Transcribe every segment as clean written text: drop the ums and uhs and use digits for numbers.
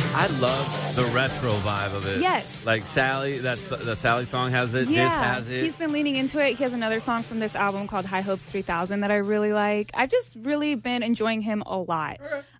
I love the retro vibe of it. Yes. Like Sally, the Sally song has it. Yeah, This has it. He's been leaning into it. He has another song from this album called High Hopes 3000 that I really like. I've just really been enjoying him a lot.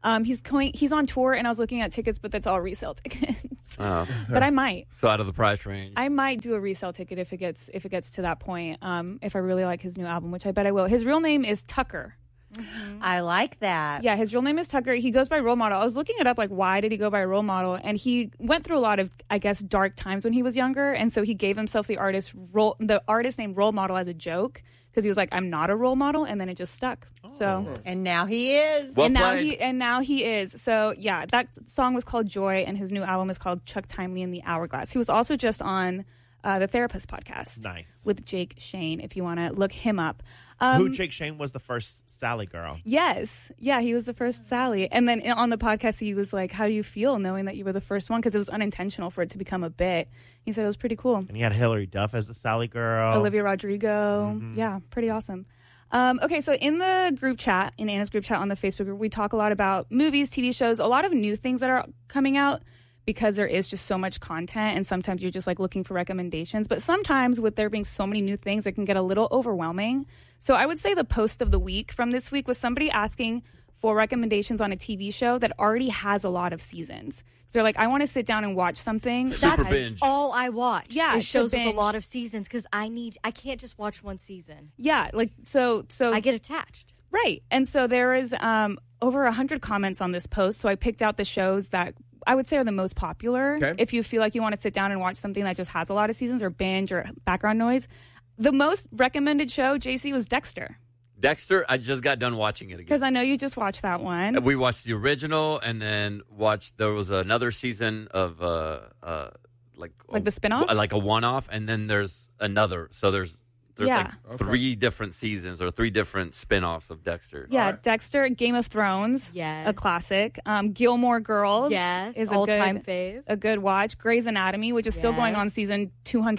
He's on tour, and I was looking at tickets, but that's all resale tickets. Oh. But I might. So out of the price range. I might do a resale ticket if it gets to that point. If I really like his new album, which I bet I will. His real name is Tucker. Mm-hmm. I like that. Yeah, his real name is Tucker. He goes by Role Model. I was looking it up, like, why did he go by Role Model? And he went through a lot of, I guess, dark times when he was younger, and so he gave himself the artist named Role Model as a joke because he was like, I'm not a role model, and then it just stuck. So and now he is. Well and now he is. So yeah, that song was called Joy, and his new album is called Chuck Timely and the Hourglass. He was also just on the Therapist podcast. Nice. With Jake Shane, if you want to look him up. Who Jake Shane was the first Sally girl. Yes. Yeah, he was the first Sally. And then on the podcast, he was like, how do you feel knowing that you were the first one? Because it was unintentional for it to become a bit. He said it was pretty cool. And he had Hilary Duff as the Sally girl. Olivia Rodrigo. Mm-hmm. Yeah, pretty awesome. Okay, so in the group chat, in Anna's group chat on the Facebook group, we talk a lot about movies, TV shows, a lot of new things that are coming out because there is just so much content, and sometimes you're just like looking for recommendations. But sometimes with there being so many new things, it can get a little overwhelming. So I would say the post of the week from this week was somebody asking for recommendations on a TV show that already has a lot of seasons. So they're like, I want to sit down and watch something. Super binge. all I watch. Yeah, is shows with a binge. lot of seasons because I can't just watch one season. Yeah, like so I get attached. Right. And so there is over 100 comments on this post. So I picked out the shows that I would say are the most popular. Okay. If you feel like you want to sit down and watch something that just has a lot of seasons or binge or background noise. The most recommended show, JC, was Dexter. Dexter, I just got done watching it again. Because I know you just watched that one. We watched the original, and then there was another season of like the spinoff? like a one-off, and then there's another. So there's Yeah. like 3 different seasons or 3 different spin-offs of Dexter. Yeah, Dexter, Game of Thrones, Yes. a classic. Gilmore Girls, Yes, is all-time fave. a good watch. Grey's Anatomy, which is still going on Yes. season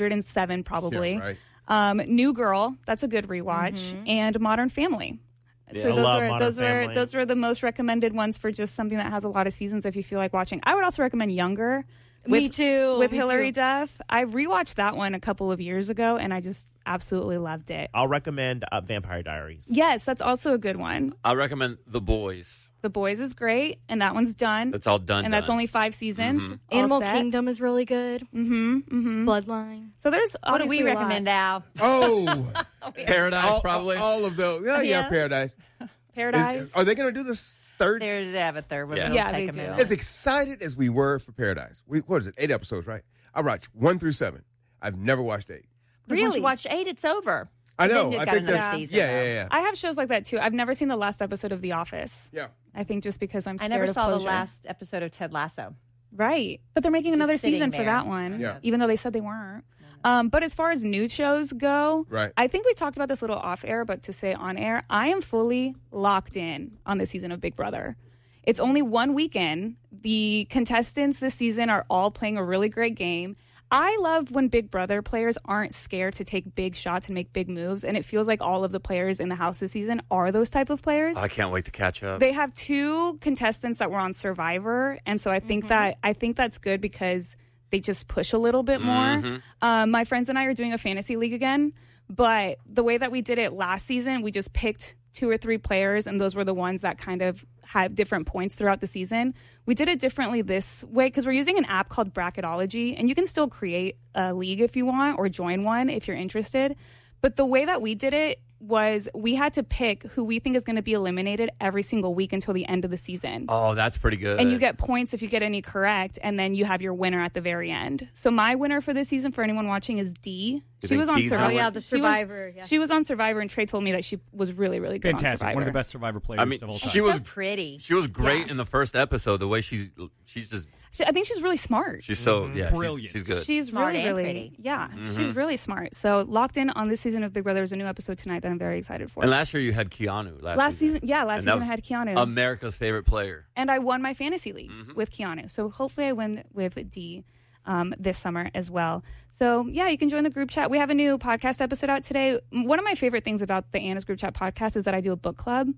207 probably. Yeah, right. New Girl, that's a good rewatch, and Modern Family. Yeah. So I love Modern Family. those were the most recommended ones for just something that has a lot of seasons if you feel like watching. I would also recommend Younger. Me too. With me Hilary too. Duff. I rewatched that one a couple of years ago, and I just absolutely loved it. I'll recommend Vampire Diaries. Yes, that's also a good one. I recommend The Boys. The Boys is great, and that one's done. That's all done. and that's only 5 seasons. Mm-hmm. all Animal set. Kingdom is really good. Bloodline. So there's What do obviously we a lot. recommend, Al? Oh, Paradise, probably. all of those. Yeah, Yes. Paradise. Paradise. Are they going to do this third? They have a third one. Yeah. It'll Yeah, take they a do. minute. As excited as we were for Paradise, what is it? 8 episodes, right? I watched 1 through 7. I've never watched 8. Because once Really? you watch 8, it's over. I know. Then you've I got think another that's season, yeah. I have shows like that too. I've never seen the last episode of The Office. Yeah. I think just because I'm I scared never of saw the closure. last episode of Ted Lasso. Right. But they're making another sitting season for there. that one, Yeah. even though they said they weren't. But as far as new shows go, Right. I think we talked about this a little off air, but to say on air, I am fully locked in on this season of Big Brother. It's only one weekend. The contestants this season are all playing a really great game. I love when Big Brother players aren't scared to take big shots and make big moves, and it feels like all of the players in the house this season are those type of players. I can't wait to catch up. They have 2 contestants that were on Survivor, and so I think that's good because they just push a little bit more. My friends and I are doing a fantasy league again, but the way that we did it last season, we just picked 2 or 3 players, and those were the ones that kind of had different points throughout the season. We did it differently this way because we're using an app called Bracketology, and you can still create a league if you want or join one if you're interested. But the way that we did it was we had to pick who we think is going to be eliminated every single week until the end of the season. Oh, that's pretty good. And you get points if you get any correct, and then you have your winner at the very end. So my winner for this season, for anyone watching, is Dee. You She think was on Dee's Survivor. gonna win? Oh, yeah, the Survivor. Yeah. She was on Survivor, and Trey told me that she was really, really good on Fantastic. Survivor. One of the best Survivor players I mean, of all time. she was So pretty. She was great Yeah. in the first episode. The way she's just I think she's really smart. she's so yeah Brilliant. She's good. She's Smart really, and really, pretty. yeah, she's really smart. So locked in on this season of Big Brother. There's a new episode tonight that I'm very excited for. And last year you had Keanu. Last season, And last that season I was had Keanu. America's favorite player. And I won my fantasy league with Keanu. So hopefully I win with Dee this summer as well. So yeah, you can join the group chat. We have a new podcast episode out today. One of my favorite things about the Anna's group chat podcast is that I do a book club.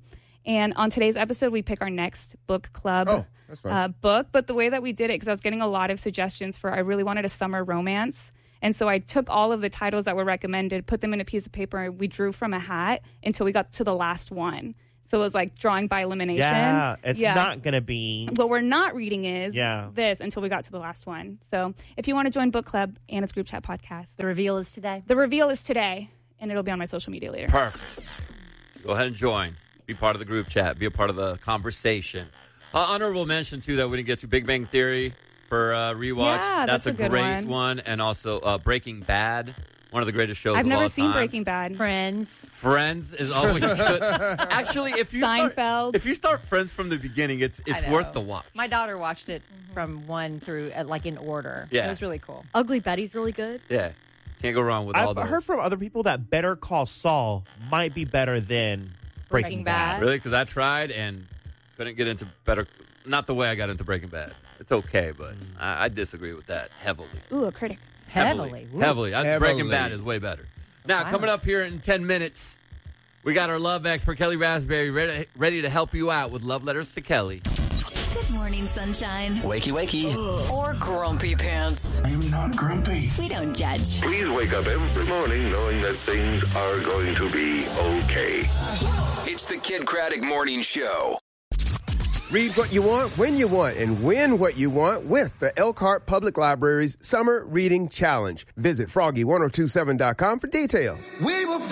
And on today's episode, we pick our next book club Oh, that's fun. book. But the way that we did it, because I was getting a lot of suggestions I really wanted a summer romance. And so I took all of the titles that were recommended, put them in a piece of paper, and we drew from a hat until we got to the last one. So it was like drawing by elimination. Yeah, it's not going to be. What we're not reading is Yeah. this until we got to the last one. So if you want to join book club, Anna's Group Chat podcast. The reveal is today. The reveal is today, and it'll be on my social media later. Perfect. Go ahead and join. Be part of the group chat. Be a part of the conversation. Honorable mention, too, that we didn't get to Big Bang Theory for rewatch. Yeah, that's a good great one. And also Breaking Bad, one of the greatest shows I've of never all seen time. Breaking Bad. Friends. Friends is always good. Actually, if you Seinfeld. if you start Friends from the beginning, it's I know. worth the watch. My daughter watched it from 1 through, like in order. Yeah. It was really cool. Ugly Betty's really good. Yeah, can't go wrong with all I've those. heard from other people that Better Call Saul might be better than Breaking Bad. Really? Because I tried and couldn't get into better. Not the way I got into Breaking Bad. It's okay, but I disagree with that heavily. Ooh, a critic. Heavily. Ooh. Heavily. Breaking Heavily. Bad is way better. Now, coming up here in 10 minutes, we got our love expert, Kelly Raspberry, ready to help you out with love letters to Kelly. Good morning, sunshine. Wakey, wakey. Or grumpy pants. I'm not grumpy. We don't judge. Please wake up every morning knowing that things are going to be okay. It's the Kid Craddock Morning Show. Read what you want, when you want, and win what you want with the Elkhart Public Library's Summer Reading Challenge. Visit Froggy1027.com for details. We will